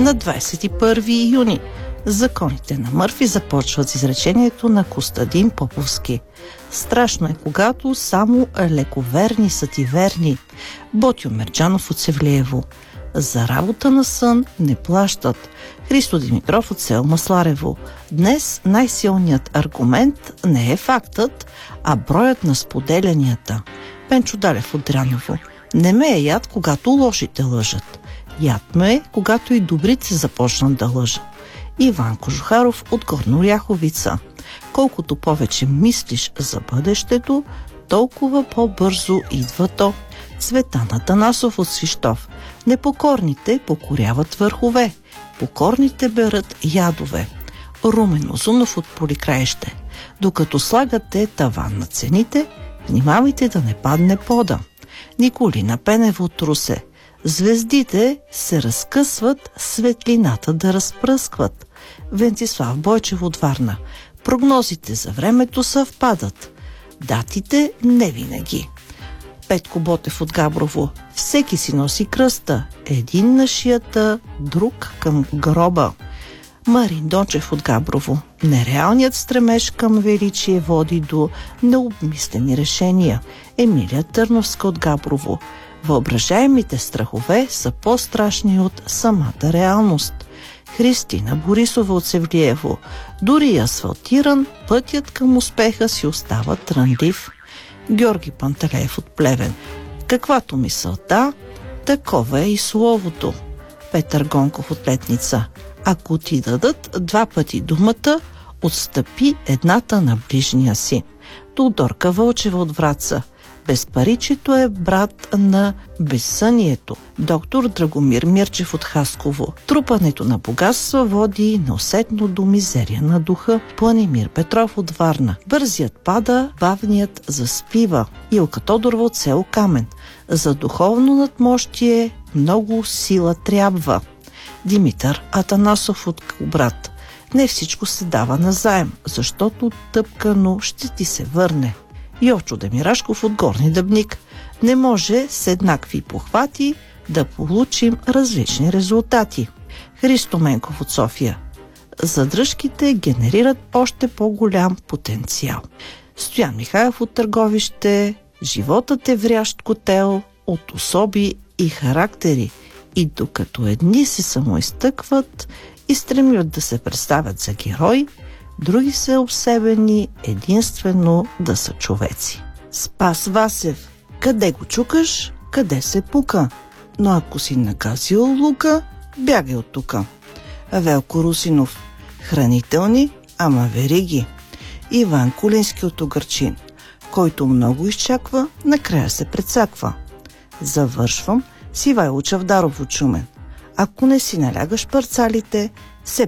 На 21 юни законите на Мърфи започват с изречението на Костадин Поповски. Страшно е, когато само лековерни са ти верни. Ботьо Мерджанов от Севлиево. За работа на сън не плащат. Христо Димитров от село Масларево. Днес най-силният аргумент не е фактът, а броят на споделянията. Пенчо Далев от Дряново. Не ме е яд, когато лошите лъжат. Яд ме е, когато и добрите започнат да лъжат. Иван Кожухаров от Горна Оряховица. Колкото повече мислиш за бъдещето, толкова по-бързо идва то. Цветан Атанасов от Свищов. Непокорните покоряват върхове, покорните берат ядове. Румен Озунов от Поликраище. Докато слагате таван на цените, внимавайте да не падне пода. Николина Пенева от Русе. Звездите се разкъсват, светлината да разпръскват. Венцислав Бойчев от Варна. Прогнозите за времето съвпадат. Датите не винаги. Петко Ботев от Габрово. Всеки си носи кръста. Един на шията, друг към гроба. Марин Дончев от Габрово. Нереалният стремеж към величие води до необмислени решения. Емилия Търновска от Габрово. Въображаемите страхове са по-страшни от самата реалност. Христина Борисова от Севлиево. Дори асфалтиран, пътят към успеха си остава трънлив. Георги Панталеев от Плевен. Каквато мисълта, такова е и словото. Петър Гонков от Летница. Ако ти дадат 2 пъти думата, отстъпи едната на ближния си. Тодорка Вълчева от Враца. Безпаричето е брат на безсънието. Доктор Драгомир Мирчев от Хасково. Трупането на богатства води неусетно до мизерия на духа. Планимир Петров от Варна. Бързият пада, бавният заспива. Илка Тодорова от село Камен. За духовно надмощие много сила трябва. Димитър Атанасов от Кобрат. Не всичко се дава назаем, защото тъпкано ще ти се върне. Йочо Демирашков от Горни Дъбник. Не може с еднакви похвати да получим различни резултати. Христо Менков от София. Задръжките генерират още по-голям потенциал. Стоян Михайлов от Търговище. Животът е врящ котел от особи и характери. И докато едни се самоизтъкват и стремят да се представят за герои, други са обсебени единствено да са човеци. Спас Васев. Къде го чукаш, къде се пука? Но ако си наказил лука, бягай от тука. Велко Русинов. Хранителни, ама вериги. Иван Кулински от Огърчин. Който много изчаква, накрая се прецаква. Завършвам с Ивайло Чавдаров от Шумен. Ако не си налягаш парцалите, се